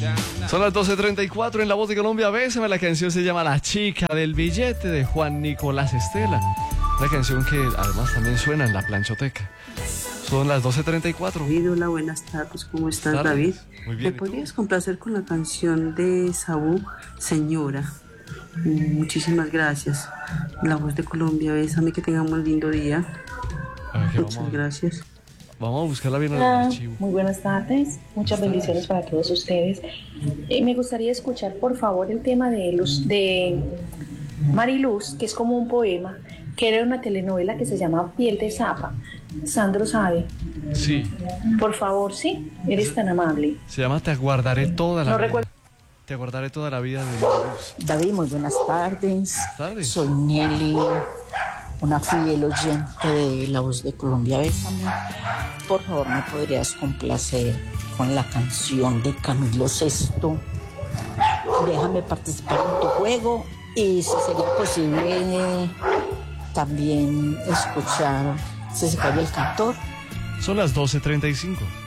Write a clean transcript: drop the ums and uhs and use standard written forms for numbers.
Son las 12:34 en La Voz de Colombia. Bésame, la canción se llama La Chica del Billete de Juan Nicolás Estela. Una canción que además también suena en la planchoteca. Son las 12:34. Hola, buenas tardes, ¿cómo estás, Tardes. David? Muy bien, ¿Me ¿y tú? podrías complacer con la canción de Saúl, Señora? Muchísimas gracias. La Voz de Colombia, bésame, que tengamos un lindo día. Muchas gracias. Vamos a buscarla bien en el Hola, archivo. muy buenas tardes, muchas bendiciones para todos ustedes. Me gustaría escuchar por favor el tema de Mariluz, que es como un poema, que era una telenovela que se llama Piel de Zapa. Sandro sabe. Sí, Por favor, sí, eres tan amable. se llama Te aguardaré toda la No vida. recuerdo. Te aguardaré toda la vida de Mariluz. David, muy buenas tardes. Buenas tardes. Soy Nelly, una fiel oyente de La Voz de Colombia. Bésame. Por favor, ¿me podrías complacer con la canción de Camilo Sesto? Déjame participar en tu juego y si sería posible también escuchar Si se calla el cantor. Son las 12:35.